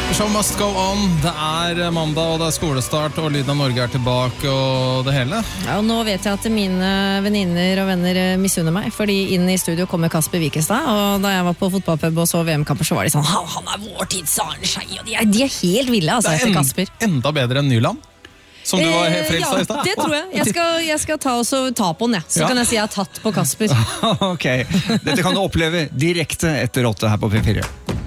Show must go on. Det mandag, og det skolestart, og Lyden av Norge tilbake, og det hele. Ja, og nå vet jeg at mine venninner og venner misunner meg, fordi inn i studio kommer Kasper Wikestad, og da jeg var på fotballpub og så VM-kamper, så var de sånn, han vår tids Arne Skei, og de er helt ville, altså, etter Kasper. Enda bedre enn Nyland, som du var frelst av i stad. Ja, det tror jeg. Jeg skal ta på den, så kan jeg si jeg har tatt på Kasper. Ok, dette kan du oppleve direkte etter 8 her på P4.